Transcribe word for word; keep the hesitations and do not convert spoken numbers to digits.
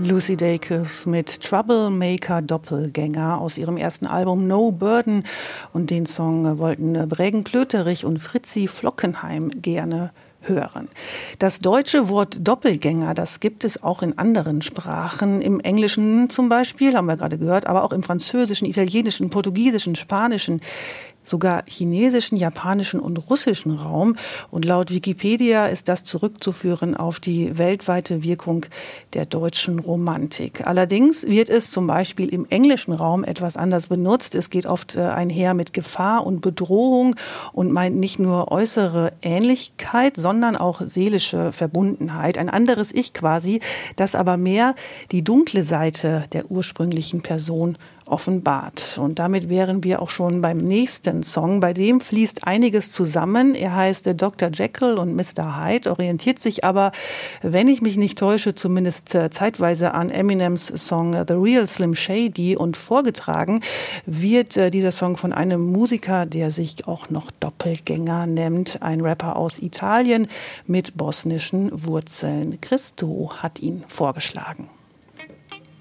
Lucy Dacus mit Troublemaker Doppelgänger aus ihrem ersten Album No Burden. Und den Song wollten Brägen Klöterich und Fritzi Flockenheim gerne hören. Das deutsche Wort Doppelgänger, das gibt es auch in anderen Sprachen. Im Englischen zum Beispiel, haben wir gerade gehört, aber auch im Französischen, Italienischen, Portugiesischen, Spanischen, sogar chinesischen, japanischen und russischen Raum. Und laut Wikipedia ist das zurückzuführen auf die weltweite Wirkung der deutschen Romantik. Allerdings wird es zum Beispiel im englischen Raum etwas anders benutzt. Es geht oft einher mit Gefahr und Bedrohung und meint nicht nur äußere Ähnlichkeit, sondern auch seelische Verbundenheit. Ein anderes Ich quasi, das aber mehr die dunkle Seite der ursprünglichen Person offenbart. Und damit wären wir auch schon beim nächsten Song. Bei dem fließt einiges zusammen. Er heißt Doktor Jekyll und Mister Hyde, orientiert sich aber, wenn ich mich nicht täusche, zumindest zeitweise an Eminems Song The Real Slim Shady. Und vorgetragen wird dieser Song von einem Musiker, der sich auch noch Doppelgänger nennt. Ein Rapper aus Italien mit bosnischen Wurzeln. Christo hat ihn vorgeschlagen.